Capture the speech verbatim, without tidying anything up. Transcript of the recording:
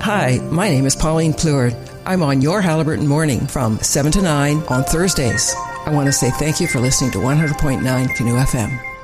Hi, my name is Pauline Pleward. I'm on Your Halliburton Morning from seven to nine on Thursdays. I want to say thank you for listening to one hundred point nine Canoe F M.